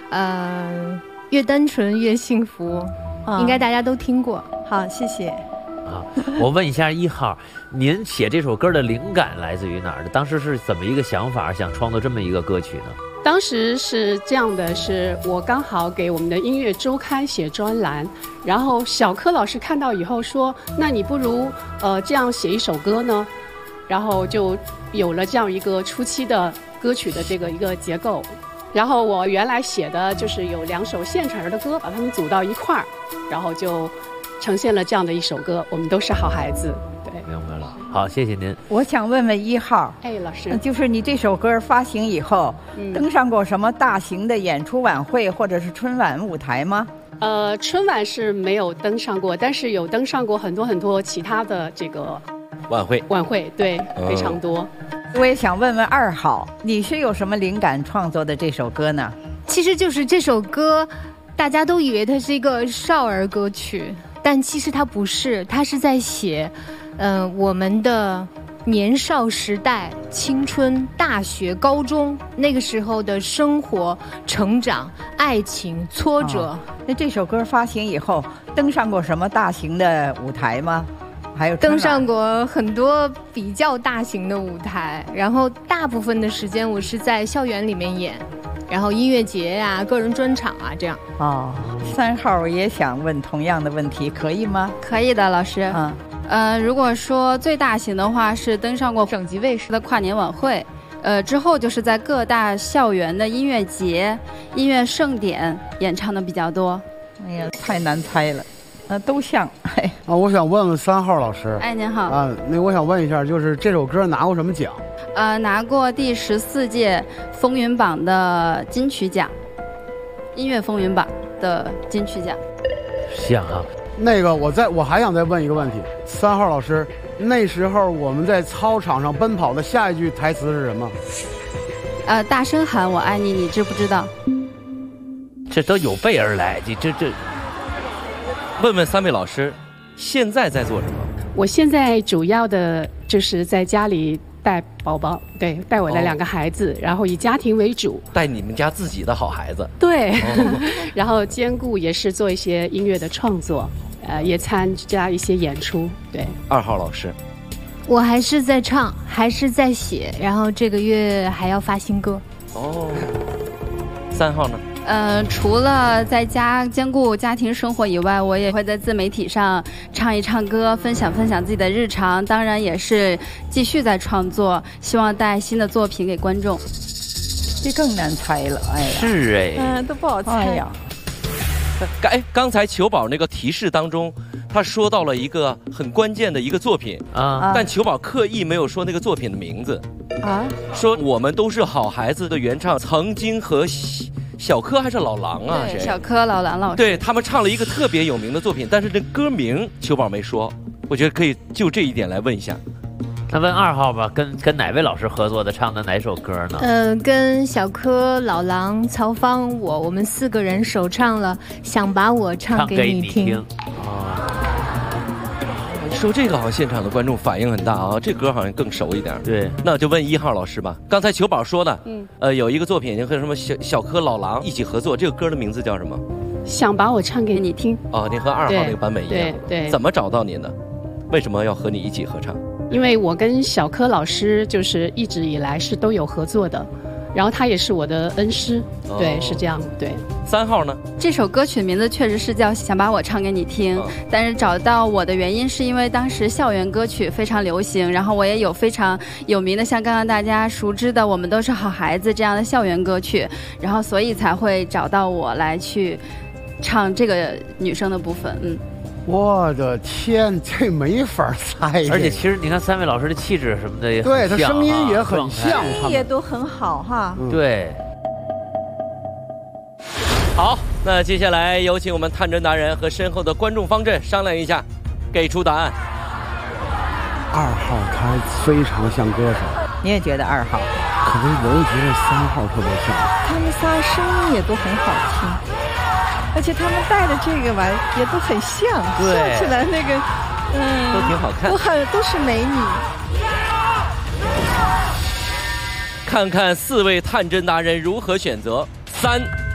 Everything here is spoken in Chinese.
越单纯越幸福，应该大家都听过。 好，谢谢。 我问一下1号，您写这首歌的灵感来自于哪儿的？当时是怎么一个想法，想创作这么一个歌曲呢？ 当时是这样的，是我刚好给我们的音乐周刊写专栏，然后小柯老师看到以后说，那你不如这样写一首歌呢，然后就有了这样一个初期的歌曲的这个一个结构。然后我原来写的就是有2首现成的歌，把它们组到一块儿，然后就呈现了这样的一首歌。我们都是好孩子。对， 明白了。好，谢谢您。 我想问问1号， 老师， 就是你这首歌发行以后，登上过什么大型的演出晚会或者是春晚舞台吗？ 春晚是没有登上过，但是有登上过很多其他的这个晚会， 对，非常多。 我也想问问2号，你是有什么灵感创作的这首歌呢？ 其实就是这首歌，大家都以为它是一个少儿歌曲，但其实它不是，它是在写，我们的年少时代、青春、大学、高中那个时候的生活、成长、爱情、挫折。 那这首歌发行以后，登上过什么大型的舞台吗？还有登上过很多比较大型的舞台，然后大部分的时间我是在校园里面演，然后音乐节呀、个人专场啊这样。 3号也想问同样的问题，可以吗？ 可以的，老师。如果说最大型的话是登上过省级卫视的跨年晚会，之后就是在各大校园的音乐节、音乐盛典演唱的比较多。 哎呀，太难猜了。都像。 我想问问3号老师。 您好。 那我想问一下，就是这首歌拿过什么奖？ 拿过第14届风云榜的金曲奖，音乐风云榜的金曲奖。 像啊。 那个我还想再问一个问题，3号老师，那时候我们在操场上奔跑的下一句台词是什么？ 大声喊我爱你，你知不知道？ 这都有备而来，这。 问问3位老师，现在在做什么？ 我现在主要的就是在家里带宝宝，对，带我的2个孩子，然后以家庭为主， 带你们家自己的好孩子。 对，然后兼顾也是做一些音乐的创作，也参加一些演出。对 ，2号老师， 我还是在唱，还是在写，然后这个月还要发新歌。 3号呢？ 除了在家兼顾家庭生活以外，我也会在自媒体上唱一唱歌，分享自己的日常，当然也是继续在创作，希望带新的作品给观众。 这更难猜了， 是都不好猜呀。 刚才球宝那个提示当中，他说到了一个很关键的一个作品但球宝刻意没有说那个作品的名字说我们都是好孩子的原唱曾经和小柯还是老狼啊？ 对，小柯老狼老师， 对他们唱了一个特别有名的作品，但是这歌名球宝没说，我觉得可以就这一点来问一下。 那问2号吧，跟哪位老师合作的，唱的哪首歌呢？ 跟小柯、老狼、曹芳我们4个人首唱了《想把我唱给你听》。 说这个好像现场的观众反应很大啊，这歌好像更熟一点。 对， 那就问1号老师吧。刚才球宝说的，有一个作品您和什么小柯老狼一起合作，这个歌的名字叫什么？ 想把我唱给你听。 您和2号那个版本一样。 对。 怎么找到您的？为什么要和你一起合唱？ 因为我跟小柯老师就是一直以来是都有合作的。然后他也是我的恩师，对，是这样，对。 3号呢？ 这首歌曲名字确实是叫《想把我唱给你听》，但是找到我的原因是因为当时校园歌曲非常流行，然后我也有非常有名的，像刚刚大家熟知的《我们都是好孩子》这样的校园歌曲，然后所以才会找到我来去唱这个女生的部分。 我的天，这没法猜。 而且其实你看3位老师的气质什么的也很像， 对，他声音也很像， 声音也都很好哈。 对。 好，那接下来有请我们探针达人和身后的观众方阵商量一下，给出答案。 2号他非常像歌手， 你也觉得2号？ 可是我又觉得3号特别像。 他们仨声音也都很好听。而且他们戴的这个吧，也都很像，笑起来那个， 都挺好看， 都是美女。 看看4位探针达人如何选择。3